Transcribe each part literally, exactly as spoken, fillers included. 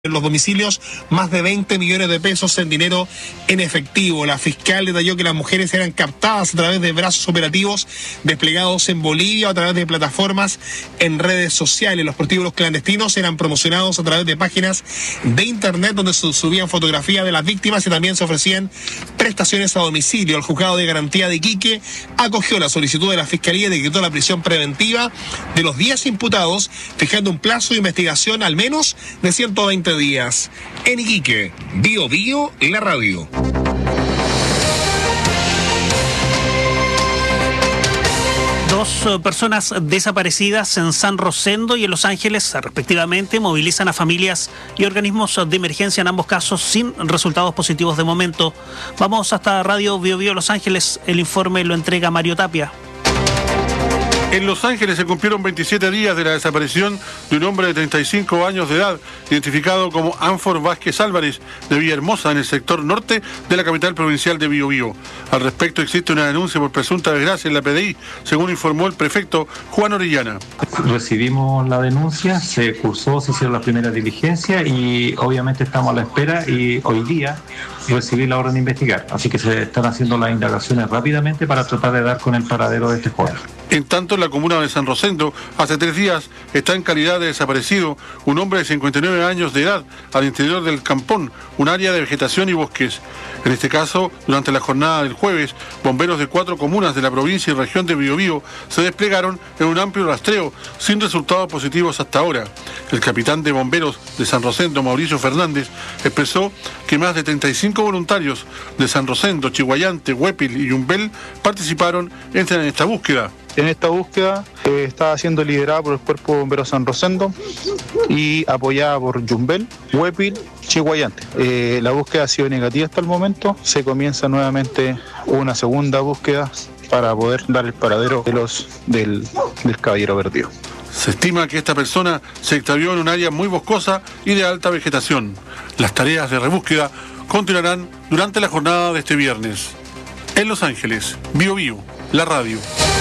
en los domicilios más de veinte millones de pesos en dinero en efectivo. La fiscal detalló que las mujeres eran captadas a través de brazos operativos desplegados en Bolivia o a través de plataformas en redes sociales. Los prostíbulos clandestinos eran promocionados a través de páginas de internet donde se subían fotografías de las víctimas y también se ofrecían prestaciones a domicilio. El juzgado de garantía de Iquique acogió la solicitud de la fiscalía y decretó la prisión preventiva de los diez imputados, fijando un plazo de investigación al menos de ciento veinte días. En Iquique, Bio Bio, la radio. Dos personas desaparecidas en San Rosendo y en Los Ángeles, respectivamente, movilizan a familias y organismos de emergencia en ambos casos sin resultados positivos de momento. Vamos hasta Radio Bio Bio Los Ángeles. El informe lo entrega Mario Tapia. En Los Ángeles se cumplieron veintisiete días de la desaparición de un hombre de treinta y cinco años de edad, identificado como Anfor Vázquez Álvarez, de Villahermosa, en el sector norte de la capital provincial de Biobío. Al respecto existe una denuncia por presunta desgracia en la P D I, según informó el prefecto Juan Orellana. Recibimos la denuncia, se cursó, se hicieron las primeras diligencias y obviamente estamos a la espera y hoy día recibí la orden de investigar. Así que se están haciendo las indagaciones rápidamente para tratar de dar con el paradero de este joven. En tanto, en la comuna de San Rosendo, hace tres días está en calidad de desaparecido un hombre de cincuenta y nueve años de edad al interior del Campón, un área de vegetación y bosques. En este caso, durante la jornada del jueves, bomberos de cuatro comunas de la provincia y región de Biobío se desplegaron en un amplio rastreo, sin resultados positivos hasta ahora. El capitán de bomberos de San Rosendo, Mauricio Fernández, expresó que más de treinta y cinco voluntarios de San Rosendo, Chihuayante, Huépil y Yumbel participaron en esta búsqueda. En esta búsqueda eh, está siendo liderada por el Cuerpo de Bomberos San Rosendo y apoyada por Yumbel, Huépil, Chihuayante. Eh, la búsqueda ha sido negativa hasta el momento. Se comienza nuevamente una segunda búsqueda para poder dar el paradero de los, del, del caballero perdido. Se estima que esta persona se extravió en un área muy boscosa y de alta vegetación. Las tareas de rebúsqueda continuarán durante la jornada de este viernes. En Los Ángeles, Bio Bio, la radio.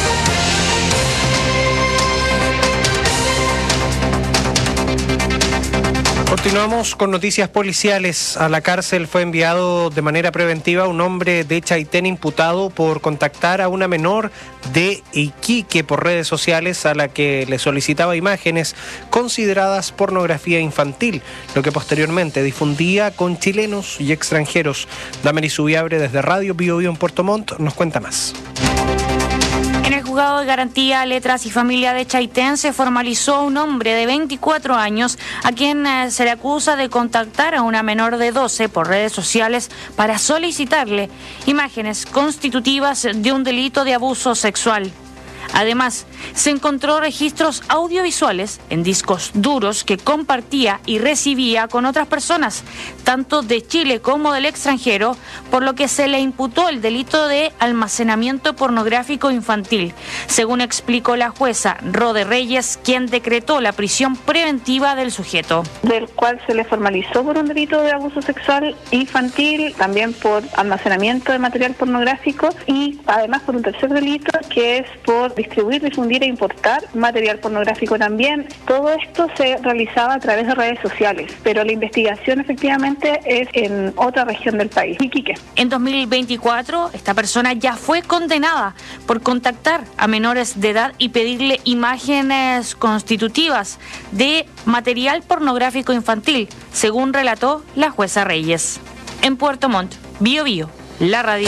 Continuamos con noticias policiales. A la cárcel fue enviado de manera preventiva un hombre de Chaitén imputado por contactar a una menor de Iquique por redes sociales a la que le solicitaba imágenes consideradas pornografía infantil, lo que posteriormente difundía con chilenos y extranjeros. Damery Subiabre desde Radio Bio Bio en Puerto Montt nos cuenta más. En el juzgado de garantía, letras y familia de Chaitén se formalizó un hombre de veinticuatro años a quien eh, se le acusa de contactar a una menor de doce por redes sociales para solicitarle imágenes constitutivas de un delito de abuso sexual. Además, se encontró registros audiovisuales en discos duros que compartía y recibía con otras personas, tanto de Chile como del extranjero, por lo que se le imputó el delito de almacenamiento pornográfico infantil, según explicó la jueza Rode Reyes, quien decretó la prisión preventiva del sujeto. Del cual se le formalizó por un delito de abuso sexual infantil, también por almacenamiento de material pornográfico y además por un tercer delito que es por distribuir, difundir e importar material pornográfico también. Todo esto se realizaba a través de redes sociales, pero la investigación efectivamente es en otra región del país, Iquique. En dos mil veinticuatro, esta persona ya fue condenada por contactar a menores de edad y pedirle imágenes constitutivas de material pornográfico infantil, según relató la jueza Reyes. En Puerto Montt, Bio Bio, la radio.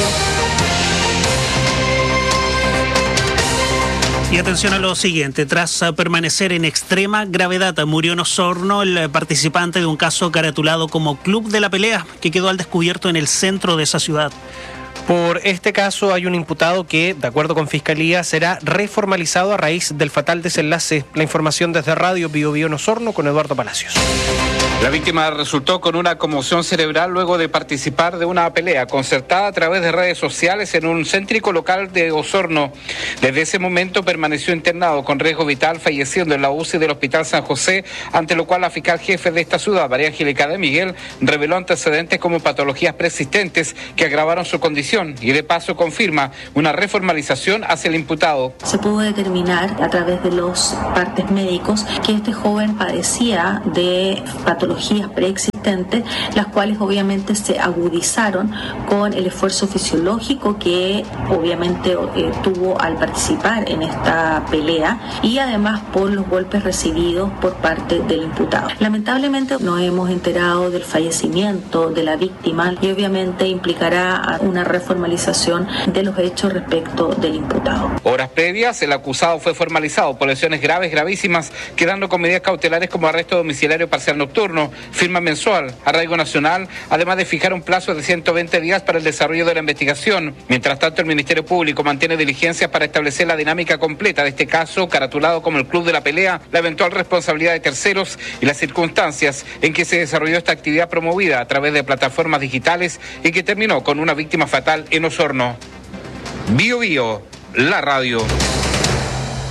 Y atención a lo siguiente, tras permanecer en extrema gravedad, murió en Osorno el participante de un caso caratulado como Club de la Pelea, que quedó al descubierto en el centro de esa ciudad. Por este caso hay un imputado que, de acuerdo con Fiscalía, será reformalizado a raíz del fatal desenlace. La información desde Radio Bio Bio en Osorno con Eduardo Palacios. La víctima resultó con una conmoción cerebral luego de participar de una pelea concertada a través de redes sociales en un céntrico local de Osorno. Desde ese momento permaneció internado con riesgo vital, falleciendo en la U C I del Hospital San José, ante lo cual la fiscal jefe de esta ciudad, María Angélica de Miguel, reveló antecedentes como patologías persistentes que agravaron su condición y de paso confirma una reformalización hacia el imputado. Se pudo determinar a través de los partes médicos que este joven padecía de patologías patologías preexistentes, las cuales obviamente se agudizaron con el esfuerzo fisiológico que obviamente eh, tuvo al participar en esta pelea y además por los golpes recibidos por parte del imputado. Lamentablemente nos hemos enterado del fallecimiento de la víctima y obviamente implicará una reformalización de los hechos respecto del imputado. Horas previas, el acusado fue formalizado por lesiones graves, gravísimas, quedando con medidas cautelares como arresto domiciliario parcial nocturno, firma mensual, arraigo nacional, además de fijar un plazo de ciento veinte días para el desarrollo de la investigación. Mientras tanto, el Ministerio Público mantiene diligencias para establecer la dinámica completa de este caso, caratulado como el Club de la Pelea, la eventual responsabilidad de terceros y las circunstancias en que se desarrolló esta actividad promovida a través de plataformas digitales y que terminó con una víctima fatal en Osorno. Bio Bio, la radio.